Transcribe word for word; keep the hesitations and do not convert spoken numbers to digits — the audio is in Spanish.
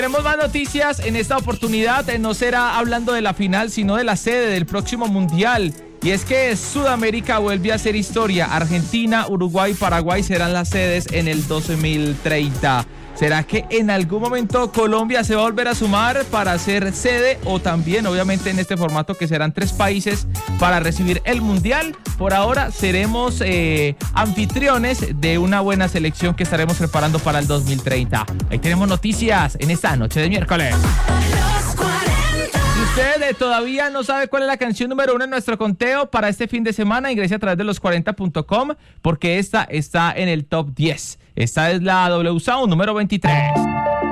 Tenemos más noticias en esta oportunidad, eh, no será hablando de la final, sino de la sede del próximo Mundial. Y es que Sudamérica vuelve a hacer historia. Argentina, Uruguay y Paraguay serán las sedes en el dos mil treinta. ¿Será que en algún momento Colombia se va a volver a sumar para ser sede o también, obviamente, en este formato que serán tres países para recibir el Mundial? Por ahora seremos eh, anfitriones de una buena selección que estaremos preparando para el dos mil treinta. Ahí tenemos noticias en esta noche de miércoles. Si usted eh, todavía no sabe cuál es la canción número uno en nuestro conteo para este fin de semana, ingrese a través de los cuarenta punto com porque esta está en el top diez. Esta es la W Sound número veintitrés.